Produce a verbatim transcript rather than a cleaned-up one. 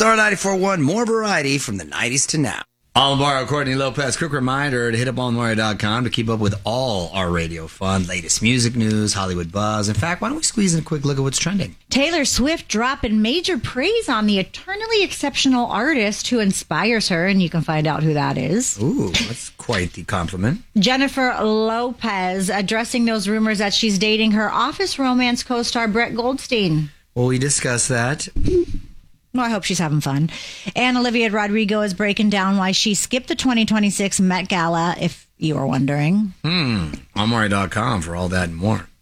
Star ninety-four point one, more variety from the nineties to now. Alvaro, Courtney Lopez, quick reminder to hit up all mario dot com to keep up with all our radio fun, latest music news, Hollywood buzz. In fact, why don't we squeeze in a quick look at what's trending? Taylor Swift dropping major praise on the eternally exceptional artist who inspires her, and you can find out who that is. Ooh, that's quite the compliment. Jennifer Lopez addressing those rumors that she's dating her Office romance co-star Brett Goldstein. Well, we discussed that. Well, I hope she's having fun. And Olivia Rodrigo is breaking down why she skipped the twenty twenty-six Met Gala, if you were wondering. Hmm. all mario dot com for all that and more.